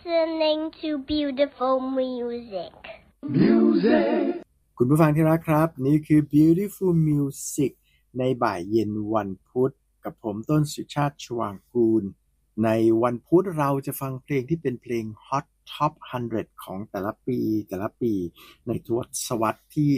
listening to beautiful music. คุณผู้ฟังที่รักครับนี่คือ Beautiful Music ในบ่ายเย็นวันพุธกับผมต้นสุชาติชวางกูลในวันพุธเราจะฟังเพลงที่เป็นเพลง Hot Top 100 ของแต่ละปีในทศวรรษที่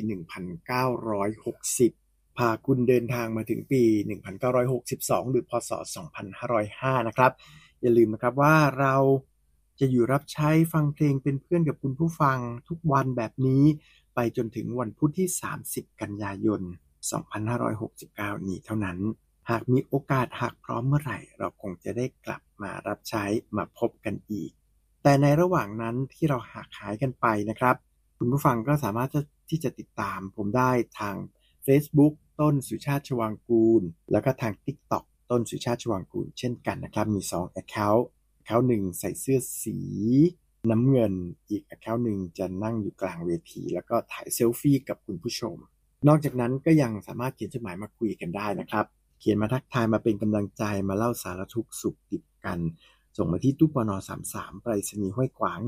1960 พาคุณเดินทางมาถึงปี 1962 หรือพศ 2505 นะครับอย่าลืมนะครับว่าเราจะอยู่รับใช้ฟังเพลงเป็นเพื่อนกับคุณผู้ฟังทุกวันแบบนี้ไปจนถึงวันพุธที่ 30 กันยายน 2569 นี้เท่านั้นหากมีโอกาสหากพร้อมเมื่อไหร่เราคงจะได้กลับมารับใช้มาพบกันอีกแต่ในระหว่างนั้นที่เราห่างหายกันไปนะครับคุณผู้ฟังก็สามารถที่จะติดตามผมได้ทาง Facebook ต้นสุชาติชวางกูลแล้วก็ทาง TikTok ต้นสุชาติชวางกูลเช่นกันนะครับมี2 account หนึ่งใส่เสื้อสีน้ำเงินอีก account หนึ่งจะนั่งอยู่กลางเวทีแล้วก็ถ่ายเซลฟี่กับคุณผู้ชมนอกจากนั้นก็ยังสามารถเขียนจดหมายมาคุยกันได้นะครับเขียนมาทักทายมาเป็นกำลังใจมาเล่าสารทุกข์สุขดิบกันส่งมาที่ตู้ปน33ไปรษณีย์ห้วยขวาง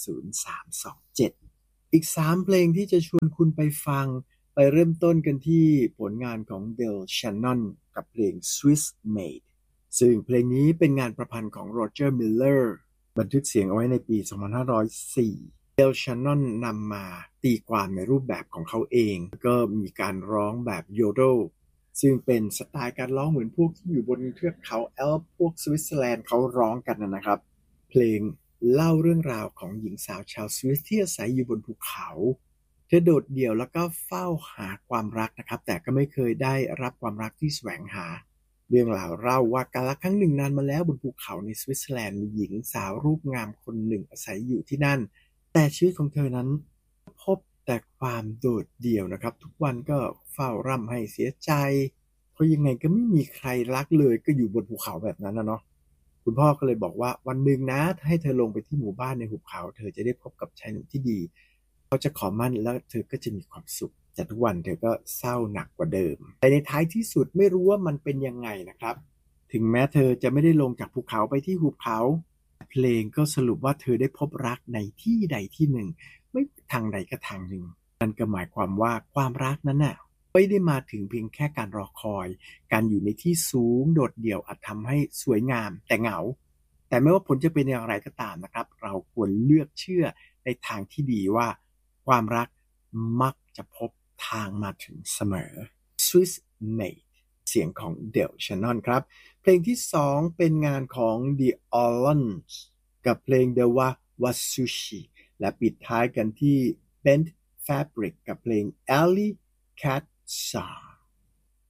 10327อีก3เพลงที่จะชวนคุณไปฟังไปเริ่มต้นกันที่ผลงานของ Del Shannon กับเพลง Swiss Made ซึ่งเพลงนี้เป็นงานประพันธ์ของ Roger Miller บันทึกเสียงเอาไว้ในปี 2504 Del Shannon นำมาตีความในรูปแบบของเขาเองก็มีการร้องแบบโยโดซึ่งเป็นสไตล์การร้องเหมือนพวกที่อยู่บนเทือกเขาแอลป์พวกสวิตเซอร์แลนด์เขาร้องกันนะครับเพลงเล่าเรื่องราวของหญิงสาวชาวสวิสที่อาศัยอยู่บนภูเขาเธอโดดเดี่ยวแล้วก็เฝ้าหาความรักนะครับแต่ก็ไม่เคยได้รับความรักที่แสวงหาเรื่องราวเล่าว่ากาลครั้งหนึ่งนานมาแล้วบนภูเขาในสวิตเซอร์แลนด์มีหญิงสาวรูปงามคนหนึ่งอาศัยอยู่ที่นั่นแต่ชีวิตของเธอนั้นพบแต่ความโดดเดี่ยวนะครับทุกวันก็เฝ้าร่ำให้เสียใจเพราะยังไงก็ไม่มีใครรักเลยก็อยู่บนภูเขาแบบนั้นนะเนาะคุณพ่อก็เลยบอกว่าวันหนึ่งนะให้เธอลงไปที่หมู่บ้านในหุบเขาเธอจะได้พบกับชายหนุ่มที่ดีเขาจะขอมั่นแล้วเธอก็จะมีความสุขแต่ทุกวันเธอก็เศร้าหนักกว่าเดิมแต่ในท้ายที่สุดไม่รู้ว่ามันเป็นยังไงนะครับถึงแม้เธอจะไม่ได้ลงจากภูเขาไปที่หุบเขาเพลงก็สรุปว่าเธอได้พบรักในที่ใดที่หนึ่งไม่ทางใดก็ทางหนึ่งนั่นก็หมายความว่าความรักนั้นน่ะไม่ได้มาถึงเพียงแค่การรอคอยการอยู่ในที่สูงโดดเดี่ยวอาจทำให้สวยงามแต่เหงาแต่ไม่ว่าผลจะเป็นอย่างไรก็ตามนะครับเราควรเลือกเชื่อในทางที่ดีว่าความรักมักจะพบทางมาถึงเสมอ Swiss Made เสียงของ Del Shannon ครับเพลงที่2เป็นงานของ The Orleans กับเพลง The Wasushi และปิดท้ายกันที่ Bent Fabric กับเพลง Alley Cat Song